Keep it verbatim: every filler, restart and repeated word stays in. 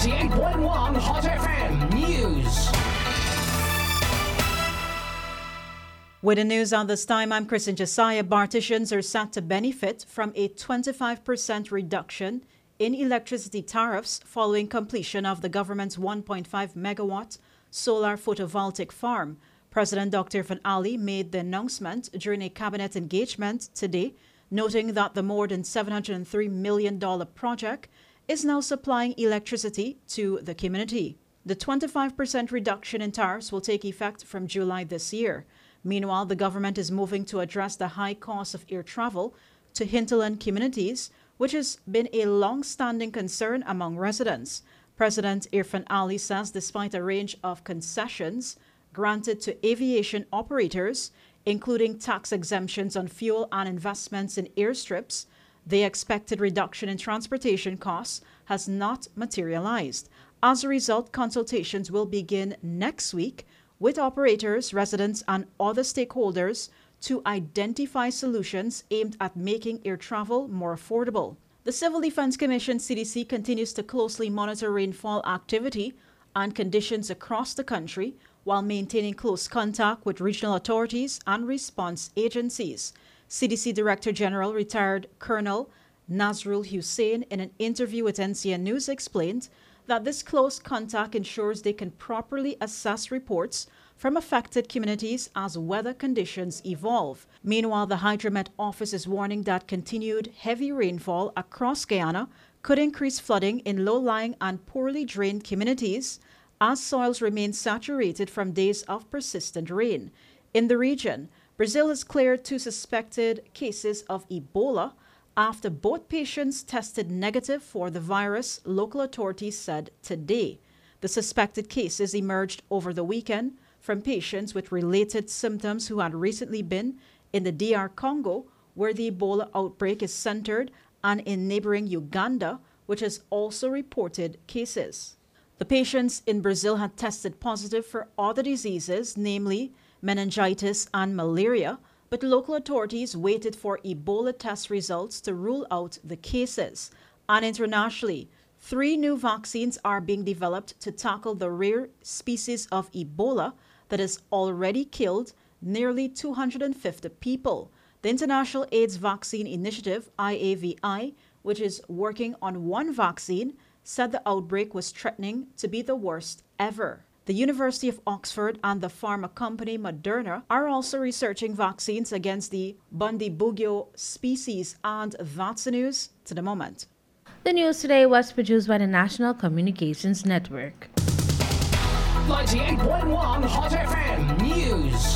ninety-eight point one Hot F M News. With the news on this time, I'm Kristen Josiah. Bartisians are set to benefit from a twenty-five percent reduction in electricity tariffs following completion of the government's one point five megawatt solar photovoltaic farm. President Doctor Irfaan Ali made the announcement during a cabinet engagement today, noting that the more than seven hundred three million dollars project is now supplying electricity to the community. The twenty-five percent reduction in tariffs will take effect from July this year. Meanwhile, the government is moving to address the high cost of air travel to hinterland communities, which has been a long-standing concern among residents. President Irfaan Ali says despite a range of concessions granted to aviation operators, including tax exemptions on fuel and investments in airstrips, the expected reduction in transportation costs has not materialized. As a result, consultations will begin next week with operators, residents, and other stakeholders to identify solutions aimed at making air travel more affordable. The Civil Defense Commission, C D C, continues to closely monitor rainfall activity and conditions across the country while maintaining close contact with regional authorities and response agencies. C D C Director General retired Colonel Nazrul Hussain, in an interview with N C N News, explained that this close contact ensures they can properly assess reports from affected communities as weather conditions evolve. Meanwhile, the Hydromet office is warning that continued heavy rainfall across Guyana could increase flooding in low-lying and poorly drained communities as soils remain saturated from days of persistent rain. In the region, Brazil has cleared two suspected cases of Ebola after both patients tested negative for the virus, local authorities said today. The suspected cases emerged over the weekend from patients with related symptoms who had recently been in the D R Congo, where the Ebola outbreak is centered, and in neighboring Uganda, which has also reported cases. The patients in Brazil had tested positive for other diseases, namely meningitis and malaria, but local authorities waited for Ebola test results to rule out the cases. And internationally, three new vaccines are being developed to tackle the rare species of Ebola that has already killed nearly two hundred fifty people. The International AIDS Vaccine Initiative, I A V I, which is working on one vaccine, said the outbreak was threatening to be the worst ever. The University of Oxford and the pharma company Moderna are also researching vaccines against the Bundibugyo species, and that's the news to the moment. The news today was produced by the National Communications Network. ninety-eight point one Hot F M News.